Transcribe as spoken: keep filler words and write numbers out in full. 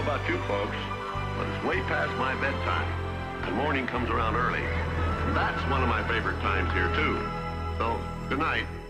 about you folks, but it's way past my bedtime, and morning comes around early. And that's one of my favorite times here, too. So, good night.